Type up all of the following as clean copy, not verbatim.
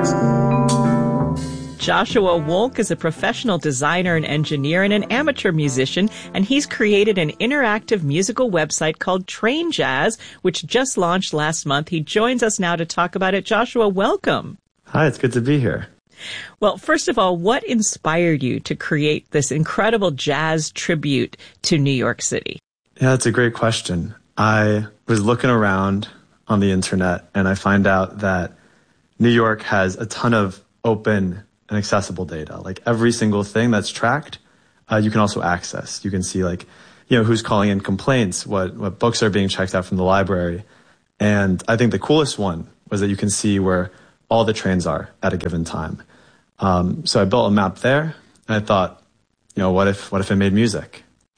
Joshua Wolk is a professional designer and engineer and an amateur musician, and he's created an interactive musical website called Train Jazz, which just launched last month. He joins us now to talk about it. Joshua, welcome. Hi, it's good to be here. Well, first of all, what inspired you to create this incredible jazz tribute to New York City? Yeah, that's a great question. I was looking around on the internet and I find out that New York has a ton of open and accessible data. Like every single thing that's tracked, you can also access. You can see who's calling in complaints, what books are being checked out from the library. And I think the coolest one was that you can see where all the trains are at a given time. So I built a map there and I thought, what if it made music?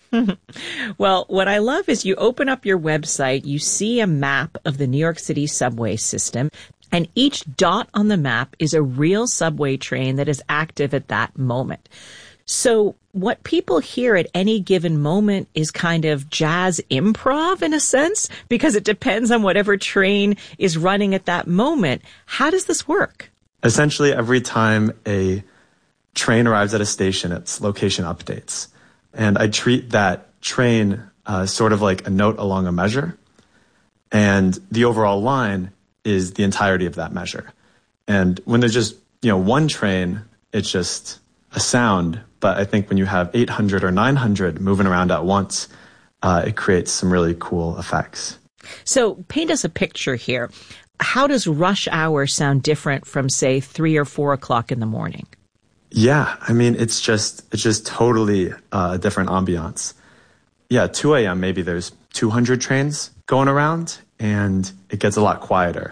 Well, what I love is you open up your website, you see a map of the New York City subway system, and each dot on the map is a real subway train that is active at that moment. So what people hear at any given moment is kind of jazz improv in a sense, because it depends on whatever train is running at that moment. How does this work? Essentially, every time a train arrives at a station, its location updates. And I treat that train sort of like a note along a measure. And the overall line is the entirety of that measure. And when there's just, one train, it's just a sound. But I think when you have 800 or 900 moving around at once, it creates some really cool effects. So paint us a picture here. How does rush hour sound different from, say, 3 or 4 o'clock in the morning? Yeah, I mean, it's just totally a different ambiance. Yeah, 2 a.m., maybe there's 200 trains going around, and it gets a lot quieter.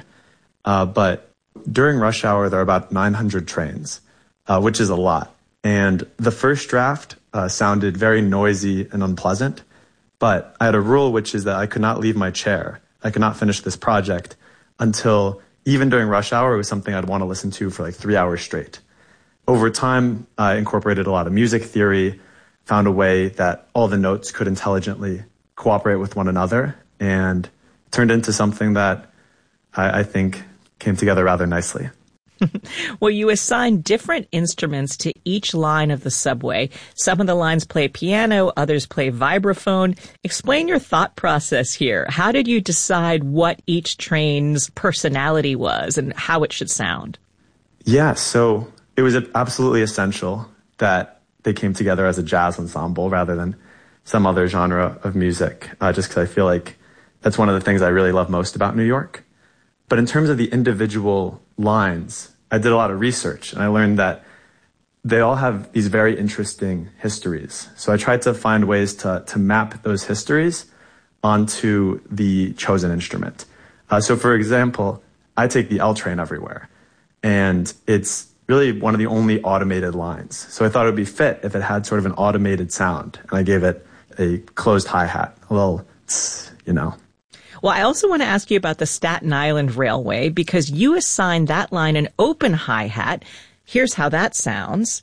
But during rush hour, there are about 900 trains, which is a lot. And the first draft sounded very noisy and unpleasant, but I had a rule, which is that I could not leave my chair. I could not finish this project until, even during rush hour, it was something I'd want to listen to for 3 hours straight. Over time, I incorporated a lot of music theory, found a way that all the notes could intelligently cooperate with one another, and turned into something that I think came together rather nicely. Well, you assign different instruments to each line of the subway. Some of the lines play piano, others play vibraphone. Explain your thought process here. How did you decide what each train's personality was and how it should sound? Yeah, so it was absolutely essential that they came together as a jazz ensemble rather than some other genre of music, just because I feel like that's one of the things I really love most about New York. But in terms of the individual lines, I did a lot of research, and I learned that they all have these very interesting histories. So I tried to find ways to map those histories onto the chosen instrument. So for example, I take the L train everywhere, and it's really one of the only automated lines. So I thought it would be fit if it had sort of an automated sound, and I gave it a closed hi-hat, a little tss, Well, I also want to ask you about the Staten Island Railway, because you assigned that line an open hi-hat. Here's how that sounds.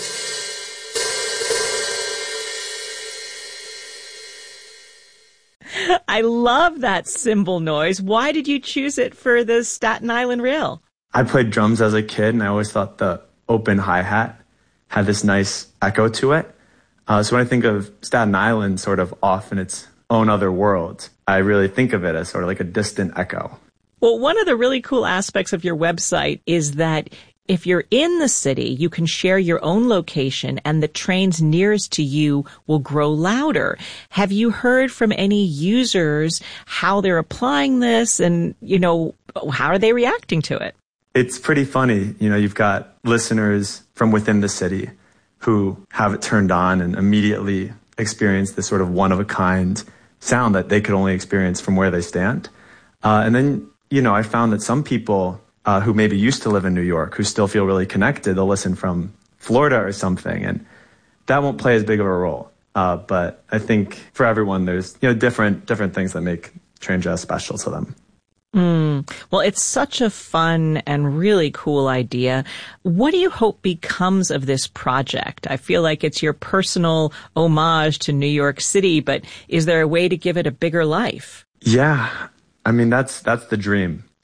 I love that cymbal noise. Why did you choose it for the Staten Island Rail? I played drums as a kid, and I always thought the open hi-hat had this nice echo to it. So when I think of Staten Island sort of off in its own other world, I really think of it as sort of like a distant echo. Well, one of the really cool aspects of your website is that if you're in the city, you can share your own location and the trains nearest to you will grow louder. Have you heard from any users how they're applying this and, how are they reacting to it? It's pretty funny. You've got listeners from within the city who have it turned on and immediately experience this sort of one-of-a-kind sound that they could only experience from where they stand. And then, I found that some people who maybe used to live in New York, who still feel really connected, they'll listen from Florida or something, and that won't play as big of a role. But I think for everyone, there's different things that make Train Jazz special to them. Well, it's such a fun and really cool idea. What do you hope becomes of this project? I feel like it's your personal homage to New York City, but is there a way to give it a bigger life? Yeah, I mean, that's the dream.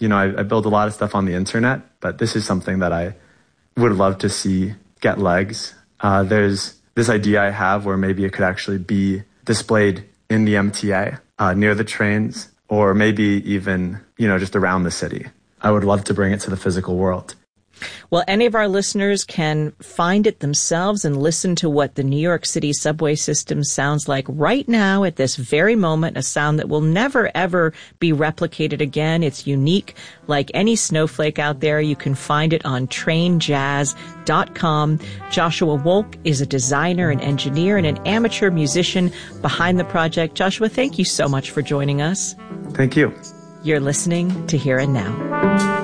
I build a lot of stuff on the internet, but this is something that I would love to see get legs. There's this idea I have where maybe it could actually be displayed in the MTA, near the trains, or maybe even, just around the city. I would love to bring it to the physical world. Well, any of our listeners can find it themselves and listen to what the New York City subway system sounds like right now at this very moment, a sound that will never, ever be replicated again. It's unique. Like any snowflake out there, you can find it on trainjazz.com. Joshua Wolk is a designer, an engineer, and an amateur musician behind the project. Joshua, thank you so much for joining us. Thank you. You're listening to Here and Now.